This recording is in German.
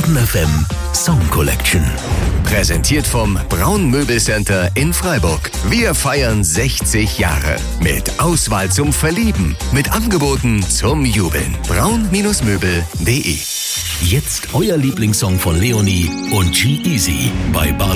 Baden FM Song Collection. Präsentiert vom Braun Möbelcenter in Freiburg. Wir feiern 60 Jahre. Mit Auswahl zum Verlieben. Mit Angeboten zum Jubeln. braun-möbel.de. Jetzt euer Lieblingssong von Leonie und G-Eazy bei Baden